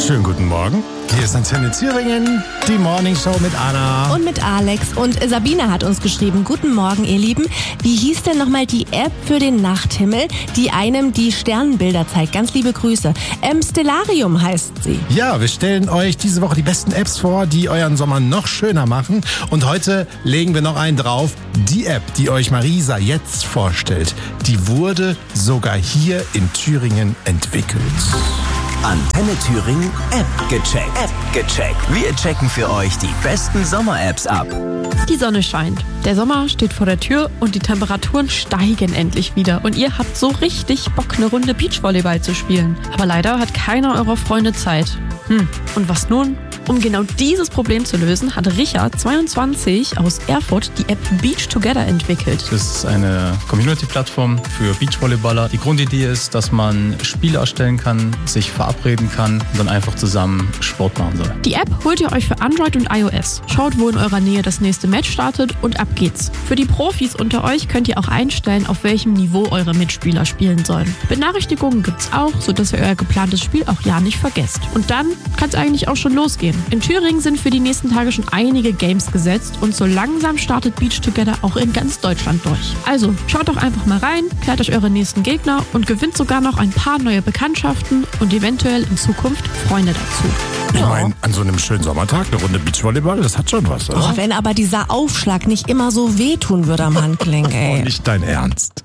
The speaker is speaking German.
Schönen guten Morgen. Hier ist Antenne Thüringen, die Morning Show mit Anna. Und mit Alex. Und Sabine hat uns geschrieben, guten Morgen, ihr Lieben. Wie hieß denn nochmal die App für den Nachthimmel, die einem die Sternbilder zeigt? Ganz liebe Grüße. Stellarium heißt sie. Ja, wir stellen euch diese Woche die besten Apps vor, die euren Sommer noch schöner machen. Und heute legen wir noch einen drauf. Die App, die euch Marisa jetzt vorstellt, die wurde sogar hier in Thüringen entwickelt. Antenne Thüringen App gecheckt. Wir checken für euch die besten Sommer-Apps ab. Die Sonne scheint, der Sommer steht vor der Tür und die Temperaturen steigen endlich wieder. Und ihr habt so richtig Bock, eine Runde Beachvolleyball zu spielen. Aber leider hat keiner eurer Freunde Zeit. Und was nun? Um genau dieses Problem zu lösen, hat Richard, 22, aus Erfurt die App Beach Together entwickelt. Das ist eine Community-Plattform für Beachvolleyballer. Die Grundidee ist, dass man Spiele erstellen kann, sich verabreden kann und dann einfach zusammen Sport machen soll. Die App holt ihr euch für Android und iOS. Schaut, wo in eurer Nähe das nächste Match startet und ab geht's. Für die Profis unter euch könnt ihr auch einstellen, auf welchem Niveau eure Mitspieler spielen sollen. Benachrichtigungen gibt's auch, sodass ihr euer geplantes Spiel auch ja nicht vergesst. Und dann kann's eigentlich auch schon losgehen. In Thüringen sind für die nächsten Tage schon einige Games gesetzt und so langsam startet Beach Together auch in ganz Deutschland durch. Also schaut doch einfach mal rein, klärt euch eure nächsten Gegner und gewinnt sogar noch ein paar neue Bekanntschaften und eventuell in Zukunft Freunde dazu. Ich meine, an so einem schönen Sommertag eine Runde Beachvolleyball, das hat schon was, oder? Wenn aber dieser Aufschlag nicht immer so wehtun würde am Handgelenk, ey. Nicht dein Ernst.